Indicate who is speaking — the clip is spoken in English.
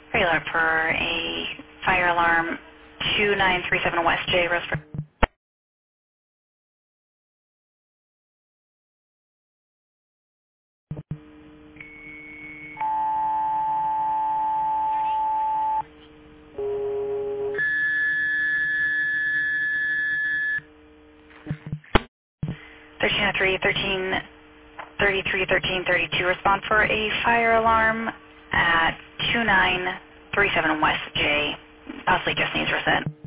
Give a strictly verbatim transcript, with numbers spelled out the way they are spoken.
Speaker 1: Trailer for a fire alarm two nine three seven West J, Roseburg. thirteen oh three, thirteen thirty-three, thirteen thirty-two, respond for a fire alarm at two nine three seven West J, possibly just needs reset.